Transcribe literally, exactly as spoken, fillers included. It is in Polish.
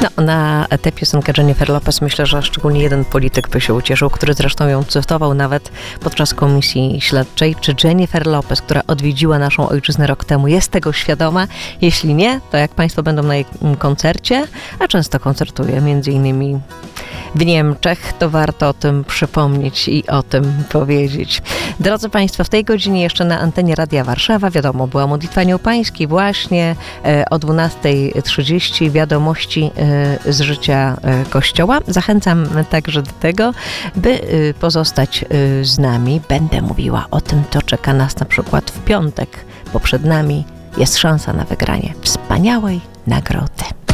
No, na tę piosenkę Jennifer Lopez myślę, że szczególnie jeden polityk by się ucieszył, który zresztą ją cytował nawet podczas komisji śledczej. Czy Jennifer Lopez, która odwiedziła naszą ojczyznę rok temu, jest tego świadoma? Jeśli nie, to jak Państwo będą na jej koncercie, a często koncertuje między innymi w Niemczech, to warto o tym przypomnieć i o tym powiedzieć. Drodzy Państwo, w tej godzinie jeszcze na antenie Radia Warszawa, wiadomo, była modlitwa Anioł Pański właśnie e, o dwunasta trzydzieści, wiadomości e, z życia e, Kościoła. Zachęcam także do tego, by e, pozostać e, z nami. Będę mówiła o tym, co czeka nas na przykład w piątek, bo przed nami jest szansa na wygranie wspaniałej nagrody.